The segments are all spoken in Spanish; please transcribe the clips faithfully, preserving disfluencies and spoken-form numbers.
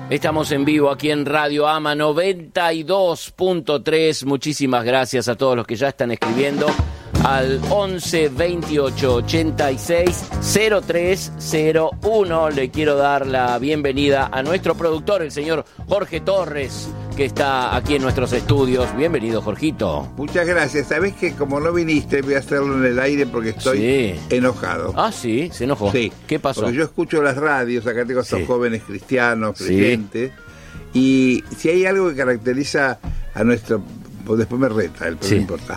Estamos en vivo aquí en Radio Ama noventa y dos punto tres. Muchísimas gracias a todos los que ya están escribiendo al once veintiocho ochenta y seis cero tres cero uno. Le quiero dar la bienvenida a nuestro productor, el señor Jorge Torres, que está aquí en nuestros estudios. Bienvenido, Jorgito. Muchas gracias. Sabés que como no viniste, voy a hacerlo en el aire porque estoy sí. enojado. Ah, sí, se enojó. Sí. ¿Qué pasó? Porque yo escucho las radios, acá tengo a estos sí. jóvenes cristianos, creyentes, sí. y si hay algo que caracteriza a nuestro... Pues después me reta, pero sí. no importa.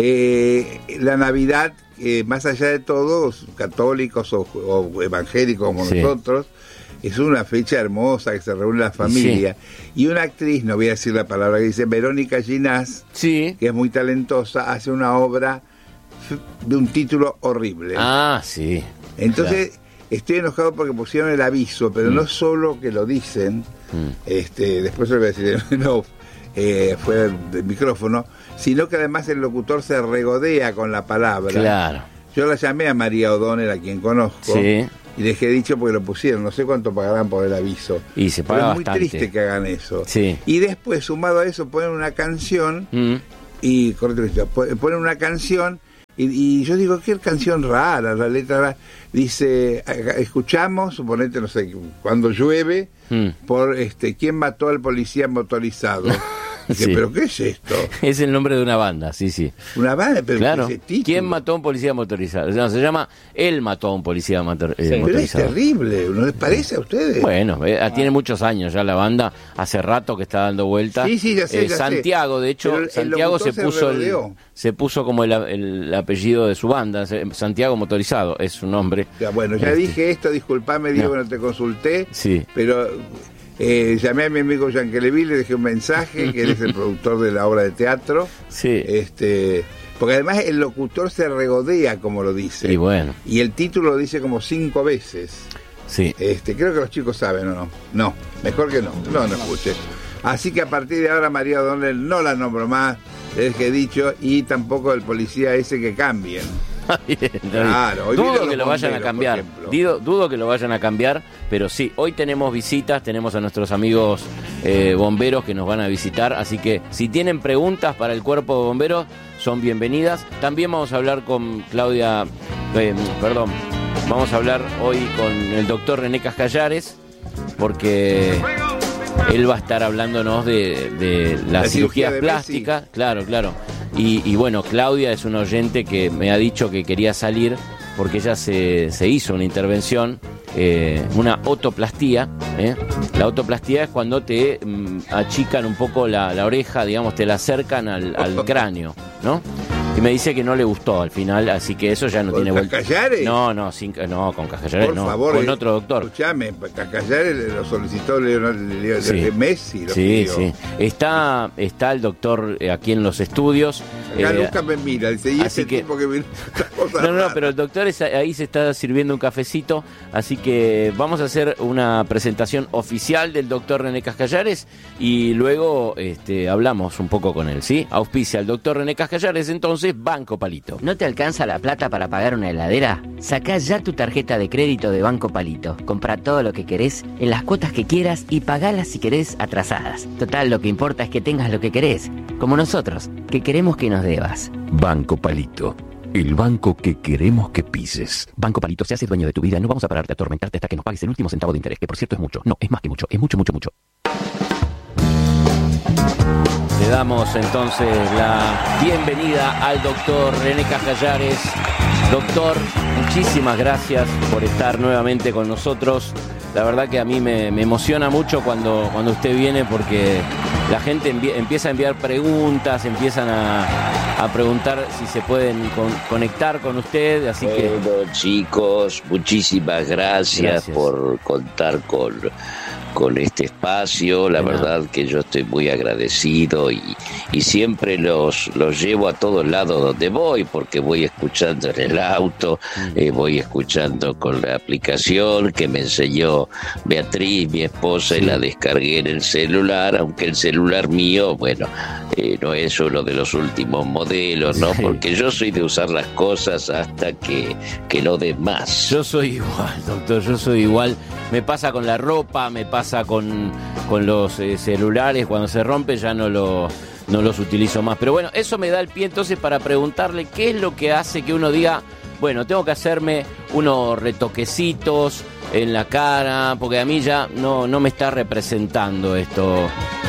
Eh, la Navidad, eh, más allá de todo, católicos o, o evangélicos como sí. nosotros, es una fecha hermosa que se reúne la familia. Sí. Y una actriz, no voy a decir la palabra que dice, Verónica Ginás, sí. que es muy talentosa, hace una obra de un título horrible. Ah, sí. Entonces, claro. estoy enojado porque pusieron el aviso, pero mm. no solo que lo dicen, mm. este después se lo voy a decir, no, eh, fuera del micrófono, sino que además el locutor se regodea con la palabra. Claro. Yo la llamé a María O'Donnell, a quien conozco, sí. y les he dicho porque lo pusieron, no sé cuánto pagarán por el aviso. Y se paga Pero es muy bastante. triste que hagan eso. Sí. Y después, sumado a eso, ponen una canción, mm. y correcto, ponen una canción, y, y yo digo, qué canción rara, la letra rara. Dice, escuchamos, suponete, no sé, cuando llueve, mm. por este, ¿quién mató al policía motorizado? Dice, sí. ¿pero qué es esto? Es el nombre de una banda, sí, sí. ¿Una banda? Pero claro. ¿qué es ese título? ¿Quién mató a un policía motorizado? No, se llama Él mató a un policía motor, eh, sí, motorizado. Pero es terrible, ¿no les parece a ustedes? Bueno, eh, ah. tiene muchos años ya la banda, hace rato que está dando vueltas. Sí, sí, ya sé, eh, ya Santiago, sé. de hecho, el, Santiago el se puso se, el, se puso como el, el apellido de su banda, Santiago Motorizado, es su nombre. Ya, bueno, ya este. dije esto, disculpame, Diego, no. no te consulté, sí. pero... Eh, llamé a mi amigo Jean Keleville, le dejé un mensaje, que él es el productor de la obra de teatro. Sí. Este, porque además el locutor se regodea, como lo dice. Y bueno. Y el título lo dice como cinco veces. Sí. Este, creo que los chicos saben, ¿o no? No, mejor que no. No, no escuché. Así que a partir de ahora María O'Donnell no la nombro más, les he dicho, y tampoco el policía ese que cambien. Bien, claro, hoy dudo que lo vayan a cambiar, dudo, dudo que lo vayan a cambiar, pero sí, hoy tenemos visitas, tenemos a nuestros amigos eh, bomberos que nos van a visitar, así que si tienen preguntas para el cuerpo de bomberos, son bienvenidas. También vamos a hablar con Claudia, eh, perdón, vamos a hablar hoy con el doctor René Cascallares, porque él va a estar hablándonos de, de la, la cirugía, cirugía plástica, claro, claro. Y, y bueno, Claudia es un oyente que me ha dicho que quería salir porque ella se, se hizo una intervención, eh, una otoplastía. ¿eh? La otoplastía es cuando te mm, achican un poco la, la oreja, digamos, te la acercan al, al cráneo, ¿no? Y me dice que no le gustó al final, así que eso ya no tiene vuelta. ¿Con Cascallares? No, no, sin, no, con Cascallares Por no, favor, con eh, otro doctor. Escuchame, Cascallares lo solicitó Leonardo, Leonardo sí. Messi. Lo sí, pidió. sí. Está, está el doctor eh, aquí en los estudios. Acá eh, nunca me mira, dice, y ese que, tipo que viene no, no, no, pero el doctor es, ahí se está sirviendo un cafecito, así que vamos a hacer una presentación oficial del doctor René Cascallares y luego este, hablamos un poco con él, ¿sí? Auspicia el doctor René Cascallares, entonces Banco Palito. ¿No te alcanza la plata para pagar una heladera? Sacá ya tu tarjeta de crédito de Banco Palito. Compra todo lo que querés, en las cuotas que quieras y pagalas si querés atrasadas. Total, lo que importa es que tengas lo que querés, como nosotros, que queremos que nos debas. Banco Palito, el banco que queremos que pises. Banco Palito, se hace dueño de tu vida, no vamos a pararte a atormentarte hasta que nos pagues el último centavo de interés, que por cierto es mucho. No, es más que mucho, es mucho, mucho, mucho. Le damos entonces la bienvenida al doctor René Cascallares. Doctor, muchísimas gracias por estar nuevamente con nosotros. La verdad que a mí me, me emociona mucho cuando, cuando usted viene porque la gente envi- empieza a enviar preguntas, empiezan a, a preguntar si se pueden con, conectar con usted. Así bueno, que... chicos, muchísimas gracias, gracias por contar con... con este espacio, la verdad que yo estoy muy agradecido y, y siempre los, los llevo a todos lados donde voy, porque voy escuchando en el auto, eh, voy escuchando con la aplicación que me enseñó Beatriz, mi esposa, y la descargué en el celular, aunque el celular mío, bueno, eh, no es uno de los últimos modelos, ¿no? Porque yo soy de usar las cosas hasta que, que no den más. Yo soy igual, doctor, yo soy igual. Me pasa con la ropa, me pasa con con los eh, celulares, cuando se rompe ya no lo... no los utilizo más. Pero bueno, eso me da el pie entonces para preguntarle qué es lo que hace que uno diga, bueno, tengo que hacerme unos retoquecitos en la cara, porque a mí ya no, no me está representando esto.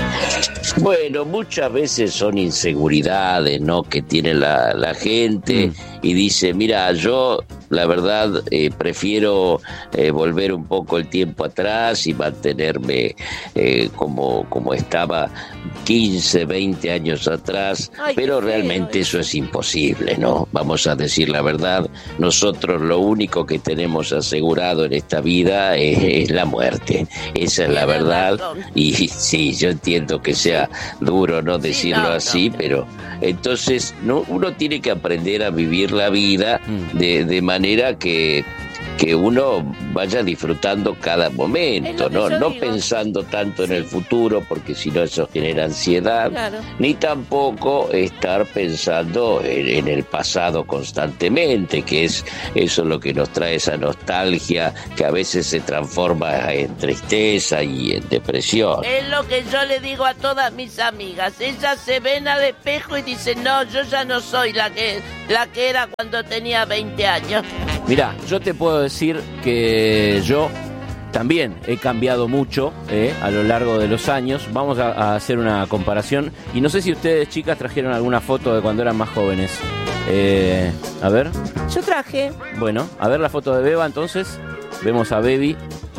Bueno, muchas veces son inseguridades, ¿no?, que tiene la, la gente mm. y dice, mira, yo la verdad eh, prefiero eh, volver un poco el tiempo atrás y mantenerme eh, como, como estaba quince, veinte años atrás. Ay, pero realmente feo. Eso es imposible, ¿no? Vamos a decir la verdad, nosotros lo único que tenemos asegurado en esta vida es, es la muerte. Esa es la verdad. Y sí, yo entiendo que sea duro no decirlo sí, no, así, no. pero entonces no, uno tiene que aprender a vivir la vida mm. de, de manera que que uno vaya disfrutando cada momento, no no digo. Pensando tanto sí. en el futuro, porque si no eso genera ansiedad, claro. ni tampoco estar pensando en, en el pasado constantemente, que es eso lo que nos trae esa nostalgia que a veces se transforma en tristeza y en depresión. Es lo que yo le digo a todas mis amigas, ellas se ven al espejo y dicen, no, yo ya no soy la que, la que era cuando tenía veinte años. Mirá, yo te puedo decir que yo también he cambiado mucho eh, a lo largo de los años. Vamos a, a hacer una comparación. Y no sé si ustedes, chicas, trajeron alguna foto de cuando eran más jóvenes. Eh, a ver. Yo traje. Bueno, a ver la foto de Beba entonces. Vemos a Bebi.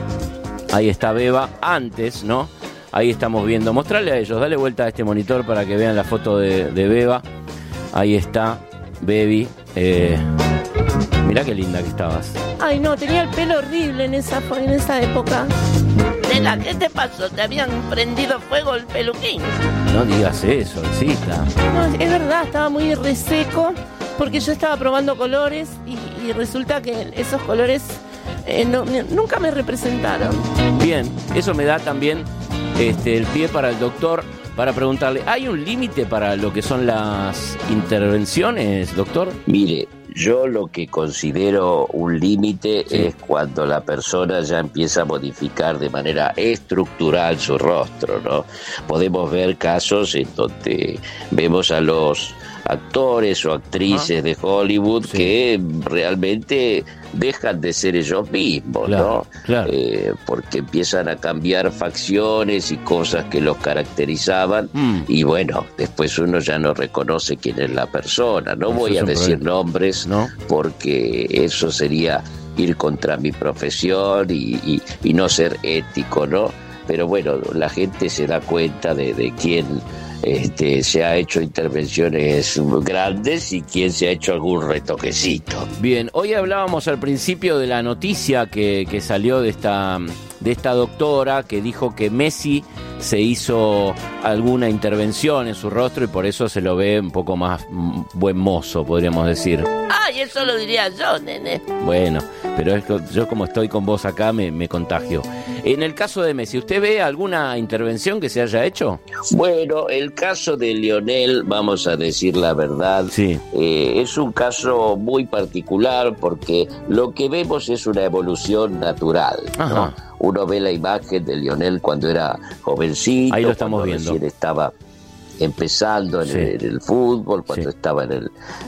Ahí está Beba. Antes, ¿no? Ahí estamos viendo. Mostrarle a ellos. Dale vuelta a este monitor para que vean la foto de, de Beba. Ahí está Bebi. Eh... Mirá qué linda que estabas. Ay, no, tenía el pelo horrible en esa, en esa época. Nena, ¿qué te pasó? ¿Te habían prendido fuego el peluquín? No digas eso, Cita. No, es verdad, estaba muy reseco porque yo estaba probando colores y, y resulta que esos colores eh, no, nunca me representaron. Bien, eso me da también este, el pie para el doctor para preguntarle, ¿hay un límite para lo que son las intervenciones, doctor? Mire, yo lo que considero un límite sí. es cuando la persona ya empieza a modificar de manera estructural su rostro, ¿no? Podemos ver casos en donde vemos a los actores o actrices ah. de Hollywood sí. que realmente dejan de ser ellos mismos, claro, ¿no? Claro. Eh, porque empiezan a cambiar facciones y cosas que los caracterizaban mm. y bueno, después uno ya no reconoce quién es la persona. No eso voy a decir problema. nombres, ¿no? Porque eso sería ir contra mi profesión y, y, y no ser ético, ¿no? Pero bueno, la gente se da cuenta de, de quién Este, se ha hecho intervenciones grandes y quién se ha hecho algún retoquecito. Bien, hoy hablábamos al principio de la noticia que, que salió de esta, de esta doctora que dijo que Messi se hizo alguna intervención en su rostro y por eso se lo ve un poco más buen mozo, podríamos decir. Ay, eso lo diría yo, nene. Bueno, pero es que yo como estoy con vos acá me, me contagio. En el caso de Messi, ¿usted ve alguna intervención que se haya hecho? Bueno, el caso de Lionel, vamos a decir la verdad, sí. eh, es un caso muy particular porque lo que vemos es una evolución natural, ¿no? Uno ve la imagen de Lionel cuando era jovencito, ahí lo estamos viendo. Recién estaba empezando en, sí. el, en el fútbol, cuando sí. estaba en el,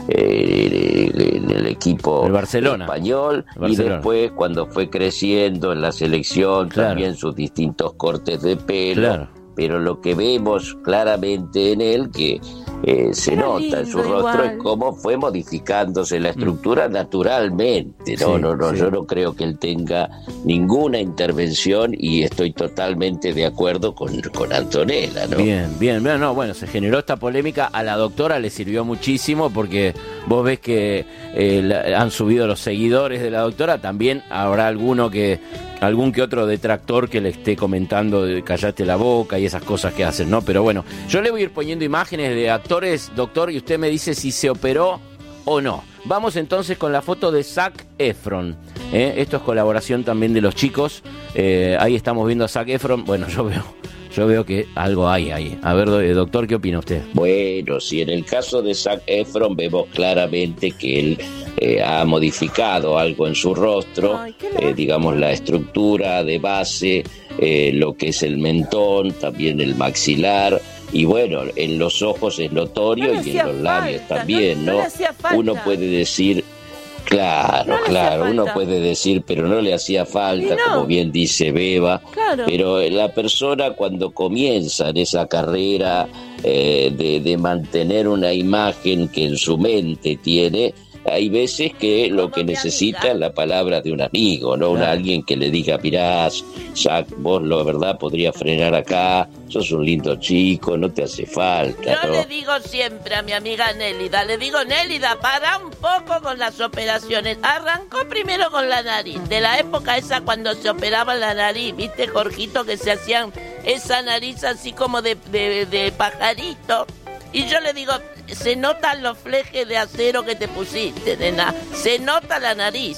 eh, en el equipo el Barcelona. español, el Barcelona. Y después cuando fue creciendo en la selección, claro. también sus distintos cortes de pelo, claro. pero lo que vemos claramente en él, que eh, se Era nota lindo, en su rostro, igual. Es cómo fue modificándose la estructura mm. naturalmente. No, sí, no, no, sí. Yo no creo que él tenga ninguna intervención y estoy totalmente de acuerdo con, con Antonella, ¿no? Bien, bien, bien, no, bueno, se generó esta polémica, a la doctora le sirvió muchísimo porque vos ves que eh, la, han subido los seguidores de la doctora, también habrá alguno que algún que otro detractor que le esté comentando de callate la boca y esas cosas que hacen, ¿no? Pero bueno, yo le voy a ir poniendo imágenes de actores, doctor, y usted me dice si se operó o no. Vamos entonces con la foto de Zac Efron. ¿eh? Esto es colaboración también de los chicos. Eh, ahí estamos viendo a Zac Efron. Bueno, yo veo, yo veo que algo hay ahí. A ver, doctor, ¿qué opina usted? Bueno, si en el caso de Zac Efron vemos claramente que él eh, ha modificado algo en su rostro, Ay, eh, digamos la estructura de base, eh, lo que es el mentón, también el maxilar, y bueno, en los ojos es notorio no y en los labios falta, también, ¿no? ¿no? Uno puede decir... Claro, no claro, uno puede decir, pero no le hacía falta, no. como bien dice Beba, claro. Pero la persona cuando comienza en esa carrera eh, de, de mantener una imagen que en su mente tiene, hay veces que lo que necesita es la palabra de un amigo, no una alguien que le diga, mirá, Zac, vos la verdad podrías frenar acá, sos un lindo chico, no te hace falta. Yo ¿no? le digo siempre a mi amiga Nélida, le digo, Nélida, para un poco con las operaciones. Arrancó primero con la nariz, de la época esa cuando se operaba la nariz, ¿viste, Jorgito? Que se hacían esa nariz así como de, de, de pajarito. Y yo le digo, se notan los flejes de acero que te pusiste, nena. Se nota la nariz.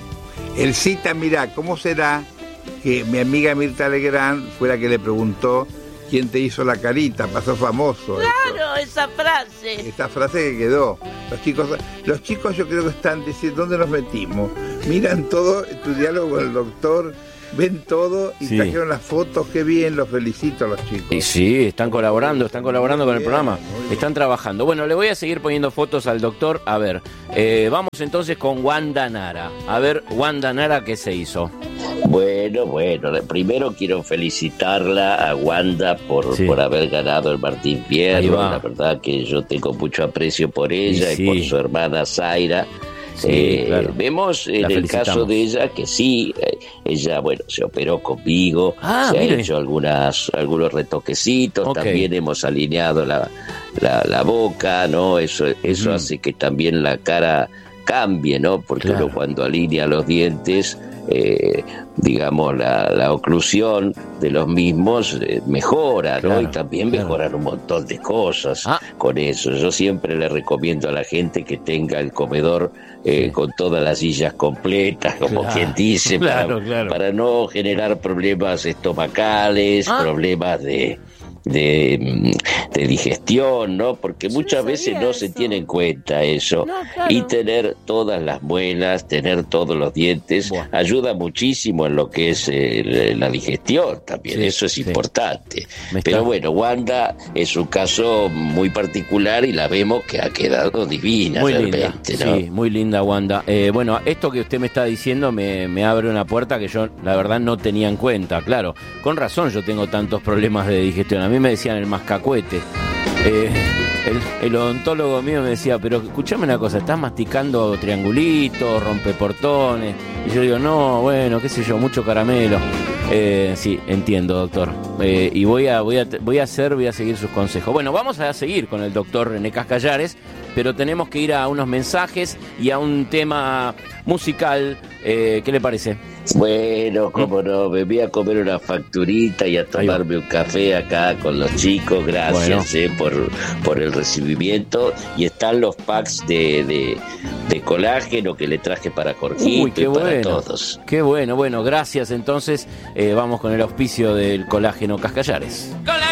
El cita, mirá, ¿cómo será que mi amiga Mirta Legrand fue la que le preguntó quién te hizo la carita? Pasó famoso. Claro, eso. Esa frase. Esta frase que quedó. Los chicos, los chicos yo creo que están diciendo, ¿dónde nos metimos? Miran todo, tu diálogo con el doctor... Ven todo y sí. trajeron las fotos, qué bien, los felicito a los chicos. Y sí, están colaborando, están colaborando muy con bien, el programa, están trabajando. Bueno, le voy a seguir poniendo fotos al doctor. A ver, eh, vamos entonces con Wanda Nara. A ver, Wanda Nara, ¿qué se hizo? Bueno, bueno, primero quiero felicitarla a Wanda por, sí. por haber ganado el Martín Fierro. La verdad que yo tengo mucho aprecio por ella y, y sí. por su hermana Zaira. Sí, eh, claro. Vemos en el caso de ella que sí, eh, ella bueno se operó conmigo, ah, se mire. ha hecho algunas algunos retoquecitos, okay. también hemos alineado la, la, la boca, ¿no? Eso, eso mm. hace que también la cara cambie, ¿no? Porque claro. uno cuando alinea los dientes, eh, digamos, la, la oclusión de los mismos eh, mejora, claro, ¿no? Y también claro. mejoran un montón de cosas ah. con eso. Yo siempre le recomiendo a la gente que tenga el comedor eh, sí. con todas las sillas completas, como claro. quien dice, claro, para, claro. para no generar problemas estomacales, ah. problemas de... De, de digestión, ¿no? Porque Yo muchas no veces no eso. se tiene en cuenta eso. No, claro. Y tener todas las muelas, tener todos los dientes, bueno. ayuda muchísimo en lo que es eh, la digestión también. Sí, eso es sí. importante. Pero bueno, Wanda es un caso muy particular y la vemos que ha quedado divina muy realmente, linda. ¿no? Sí, muy linda Wanda. Eh, bueno, esto que usted me está diciendo me, me abre una puerta que yo, la verdad, no tenía en cuenta. Claro, con razón yo tengo tantos problemas de digestión. A mí me decían el mascacuete. Eh, el, el odontólogo mío me decía, pero escuchame una cosa, estás masticando triangulitos, rompeportones. Y yo digo, no, bueno, qué sé yo, mucho caramelo. Eh, sí, entiendo, doctor. Eh, y voy a, voy a, voy a hacer, voy a seguir sus consejos. Bueno, vamos a seguir con el doctor René Cascallares, pero tenemos que ir a unos mensajes y a un tema musical. Eh, ¿Qué le parece? Bueno, cómo no, me voy a comer una facturita y a tomarme un café acá con los chicos, gracias bueno. eh, por, por el recibimiento. Y están los packs de, de, de colágeno que le traje para Jorgito Uy, qué y para bueno, todos. Qué bueno, bueno, gracias. Entonces, eh, vamos con el auspicio del colágeno Cascallares. ¡Colágeno!